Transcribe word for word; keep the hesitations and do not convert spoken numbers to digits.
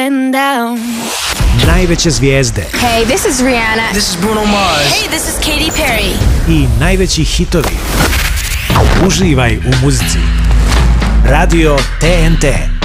and down. Najveće zvijezde. Hey, this is Rihanna. This is Bruno Mars. Hey, this is Katy Perry. I najveći hitovi. Uživaj u muzici. Radio T N T.